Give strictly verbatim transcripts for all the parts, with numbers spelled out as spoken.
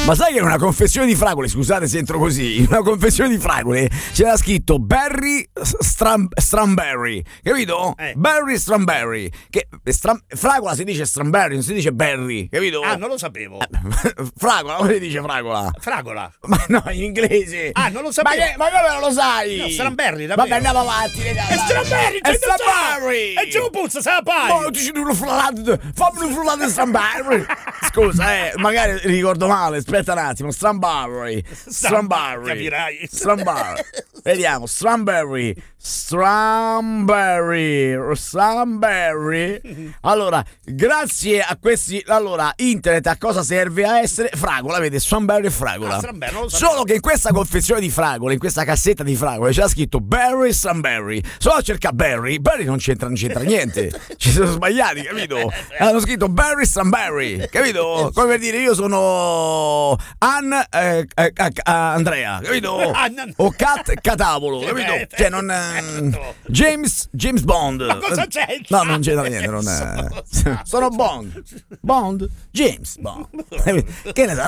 Ma sai che in una confessione di fragole, scusate se entro così, in una confessione di fragole c'era scritto Berry Stram- Stramberry, capito? Eh. Berry Stramberry, che stram- fragola si dice Stramberry, non si dice Berry, capito? Ah, non lo sapevo. Fragola, come si dice fragola? Fragola. Ma no, in inglese. Ah, non lo Ma, sapevo. che, ma come non lo sai? No, Stramberry, davvero. Vabbè, andiamo avanti, ragazzi. È Stramberry, È Stramberry. E giù puzza, se la pai. No, ti ci devo frullare, fammi un frullato di Stramberry. Scusa, eh, magari ricordo male, aspetta un attimo, Stramberry. Stramberry. Capirai. Stramberry. Vediamo, Stramberry. Stramberry. Stramberry. Allora, grazie a questi, allora, internet a cosa serve? A essere fragola, vede, Stramberry e fragola. Ah, Stramberry, non lo sapevo. Solo che in questa confezione di fragole, in questa cassetta di fragole c'era scritto Berry Stramberry. Solo a cercare Berry, Berry non c'entra, non c'entra niente. Ci sono sbagliati, capito? Hanno scritto Berry Stramberry, capito? Come per dire io sono Ann eh, eh, eh, Andrea, capito? O Cat Catavolo, capito? Cioè non eh, James James Bond. Ma cosa c'è? No, non c'entra niente, non è. Sono Bond. Bond? James Bond. Che ne so,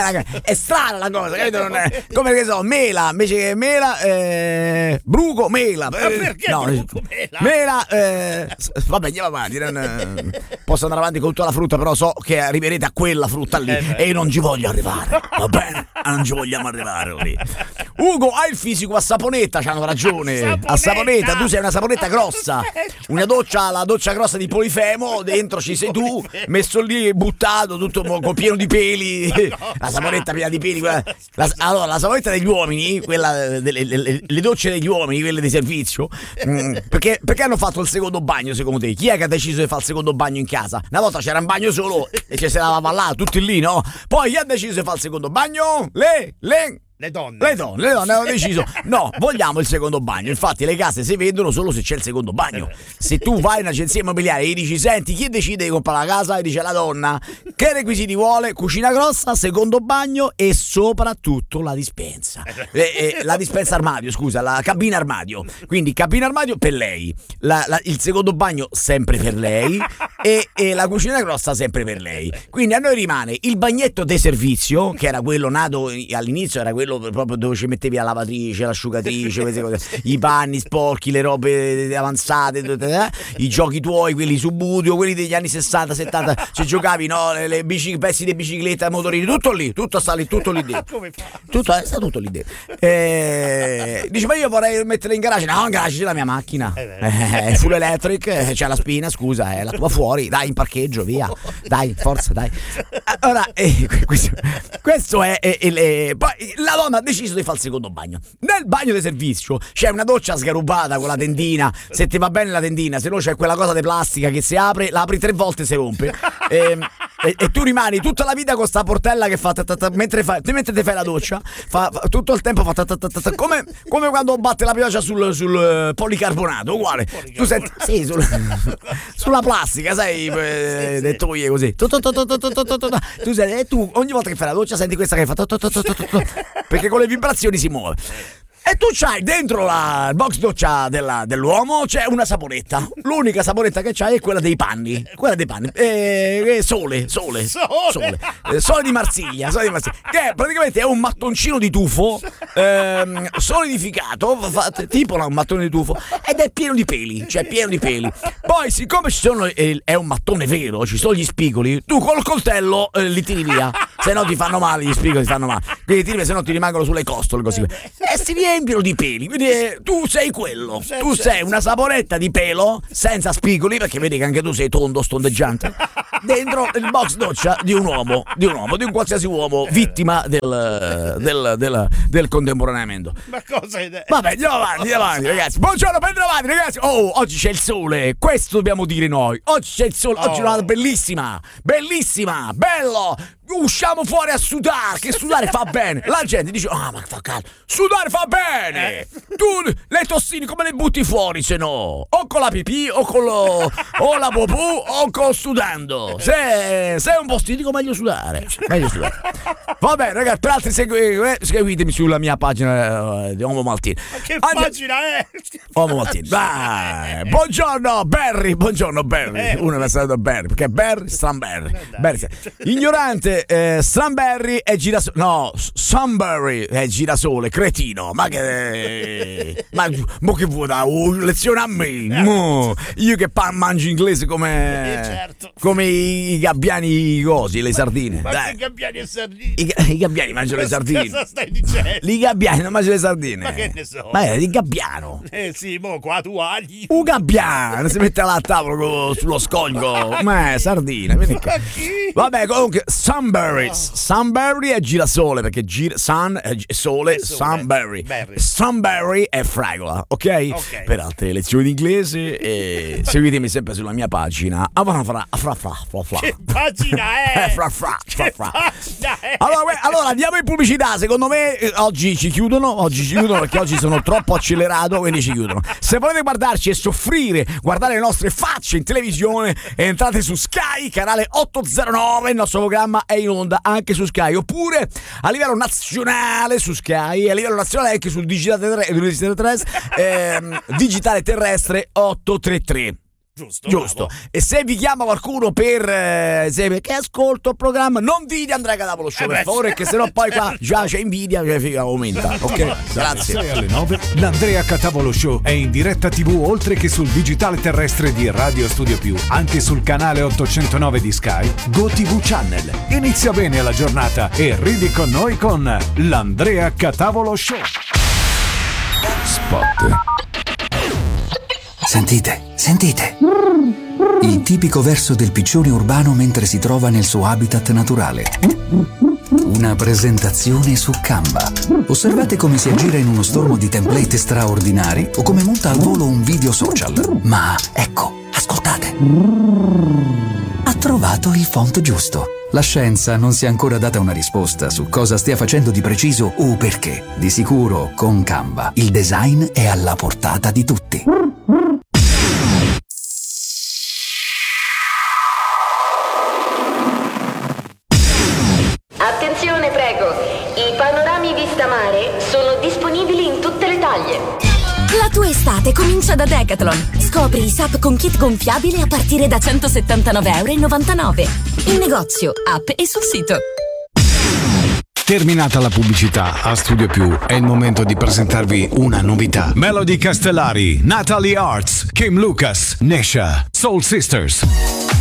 è strana la cosa, capito? Non è, come che so, mela, invece che mela, eh, bruco, mela. Ma perché no, bruco, mela? Mela, eh, vabbè, andiamo avanti. Non, eh, posso andare avanti con tutta la frutta, però so che arriverete a quella frutta lì Eh, e io non ci voglio arrivare, va bene? Non ci vogliamo arrivare lì. Ugo, hai il fisico a saponetta, c'hanno ragione. Saponetta. A saponetta, tu sei una saponetta grossa. Una doccia, la doccia grossa di Polifemo, dentro ci sei tu, messo lì, buttato, tutto mo- pieno di peli. La saponetta piena di peli. Quella, la, allora, la saponetta degli uomini, quella delle le, le docce degli uomini, quelle di servizio, mh, perché, perché hanno fatto il secondo bagno secondo te? Chi è che ha deciso di fare il secondo bagno in casa? Una volta c'era un bagno solo e ci si lavava là, tutti lì, no? Poi chi ha deciso di fare il secondo bagno? Le, le... Le donne. Le donne, le donne hanno deciso, no, vogliamo il secondo bagno. Infatti le case si vendono solo se c'è il secondo bagno. Se tu vai in un'agenzia immobiliare e gli dici, senti, chi decide di comprare la casa? E dice la donna. Che requisiti vuole? Cucina grossa, secondo bagno e soprattutto la dispensa. E, e, la dispensa armadio, scusa, la cabina armadio. Quindi cabina armadio per lei, la, la, il secondo bagno sempre per lei e, e la cucina grossa sempre per lei. Quindi a noi rimane il bagnetto de servizio, che era quello nato all'inizio, era quello proprio dove ci mettevi la lavatrice, l'asciugatrice, queste cose, i panni sporchi, le robe avanzate, eh? I giochi tuoi, quelli Subudio, quelli degli anni sessanta settanta, ci giocavi, no? Le, le bici, pezzi di bicicletta, motorini, tutto lì, tutto sta lì, tutto lì dentro. Come fa? Tutto, sta tutto lì dentro. Eh, dice, ma io vorrei mettere in garage. No, in garage c'è la mia macchina. Eh, full electric, c'è la spina, scusa, eh, la tua fuori, dai, in parcheggio, via. Dai, forza, dai. Allora, eh, questo, questo è, è, è, è poi la donna ha deciso di fare il secondo bagno. Nel bagno di servizio c'è una doccia sgarubata con la tendina. Se ti va bene la tendina, se no c'è quella cosa di plastica che si apre, la apri tre volte e si rompe. E, e, e tu rimani tutta la vita con sta portella che fa ta ta ta, mentre, fa, mentre ti fai la doccia, fa, fa, tutto il tempo fa ta ta ta ta, come, come quando batte la pioggia sul, sul uh, policarbonato, uguale. Tu senti, sì, sul, sulla plastica, sai, eh, le toie così. Tu, tu, tu, tu, tu, tu, tu, tu, tu, senti, e tu ogni volta che fai la doccia senti questa che fa tu, tu, tu, tu, tu, tu, perché con le vibrazioni si muove. E tu c'hai dentro la, il box doccia della, dell'uomo c'è una saponetta. L'unica saponetta che c'hai è quella dei panni. Quella dei panni. E, e sole, sole, Sole. sole. Eh, sole di Marsiglia, sole di Marsiglia. Che praticamente è un mattoncino di tufo ehm, solidificato, fa, tipo un mattone di tufo, ed è pieno di peli, cioè pieno di peli. Poi, siccome ci sono, eh, è un mattone vero, ci sono gli spigoli, tu col coltello eh, li tiri via. Se no ti fanno male, gli spigoli ti fanno male. Quindi tiri via, se no ti rimangono sulle costole così. E si riempiono di peli. Quindi eh, tu sei quello. Tu sei una saponetta di pelo senza spigoli, perché vedi che anche tu sei tondo, stondeggiante. Dentro il box doccia di un uomo, di un uomo, di un qualsiasi uomo vittima del, del, del, del contemporaneamento. Ma cosa è? Vabbè, andiamo avanti, andiamo avanti, ragazzi. Buongiorno, ben trovati, ragazzi. Oh, oggi c'è il sole, questo dobbiamo dire noi. Oggi c'è il sole, oggi è una giornata bellissima, bellissima, bello. Usciamo fuori a sudare, che sudare fa bene. La gente dice, ah, ma fa caldo. Sudare fa bene. Tu le tossine come le butti fuori, se no? O con la pipì, o con lo, o la popù, o con sudando. Se sei un po' stitico, meglio sudare. Meglio sudare. Va bene, ragazzi, per altri segui, seguitemi sulla mia pagina di Homo Maltini. Ma che Andi- pagina è? Homo Maltini. Vai. Buongiorno, Barry. Buongiorno, Barry. Eh, Uno mi ha salutato Barry, perché Barry, Stramberry. Barry. Ignorante. Eh, eh, Strawberry è girasole. No, Sunbury è girasole, cretino. Ma che. Ma mo che vuoi da oh, lezione a me? Mo, io che pa- mangio inglese come. Eh, certo. Come i, i gabbiani cosi, le sardine. Ma Dai. che gabbiani e sardine? I, I gabbiani mangiano le sardine. Cosa stai dicendo? I gabbiani non mangiano le sardine. Ma che ne so? Ma è il gabbiano. Eh sì, mo qua tu agli. Un gabbiano si mette là a tavolo co- sullo scoglio. Ma è sardina. Vieni qua. Vabbè, comunque, Sunberry. Sunberry è girasole perché gira, sun è gi- sole, È sole. Sunberry. Berry. Sunberry è fragola, ok? Ok. Per altre lezioni di inglese, eh, seguitemi sempre sulla mia pagina. Ah, fra fra fra fra fra fra. Che pagina è? Eh, fra fra fra Che fra. pagina è? Allora, que- allora andiamo in pubblicità. Secondo me eh, oggi ci chiudono. Oggi ci chiudono perché oggi sono troppo accelerato, quindi ci chiudono. Se volete guardarci e soffrire, guardare le nostre facce in televisione, entrate su Sky, canale ottocentonove. Il nostro programma è in onda anche su Sky. Oppure a livello nazionale su Sky e a livello nazionale anche sul digitale terrestre, ehm, digitale terrestre ottocentotrentatré. Giusto. Giusto. bravo. E se vi chiama qualcuno per eh, se perché ascolto il programma, non dite Andrea Catapolo Show, Eh per beh, favore, che sennò poi qua già c'è invidia, cioè figa aumenta. Ok? Grazie. sei alle nove l'Andrea Catavolo Show è in diretta tivù oltre che sul digitale terrestre di Radio Studio Più, anche sul canale ottocentonove di Sky, GoTV Channel. Inizia bene la giornata e ridi con noi con l'Andrea Catavolo Show. Spot. Sentite, sentite. Il tipico verso del piccione urbano mentre si trova nel suo habitat naturale. Una presentazione su Canva. Osservate come si aggira in uno stormo di template straordinari o come monta al volo un video social. Ma ecco, ascoltate. Ha trovato il font giusto. La scienza non si è ancora data una risposta su cosa stia facendo di preciso o perché. Di sicuro, con Canva, il design è alla portata di tutti. Attenzione, prego. I panorami vista mare sono disponibili in tutte le taglie. La tua estate comincia da Decathlon. Scopri i S A P con kit gonfiabile a partire da centosettantanove virgola novantanove euro. In negozio, app e sul sito. Terminata la pubblicità, a Studio Più è il momento di presentarvi una novità. Melody Castellari, Natalie Arts, Kim Lucas, Nesha, Soul Sisters.